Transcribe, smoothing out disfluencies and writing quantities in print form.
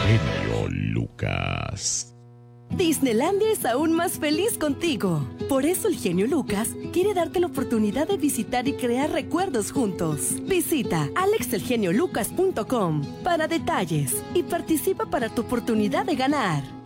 genio Lucas. Disneylandia es aún más feliz contigo. Por eso el genio Lucas quiere darte la oportunidad de visitar y crear recuerdos juntos. Visita alexelgeniolucas.com para detalles y participa para tu oportunidad de ganar.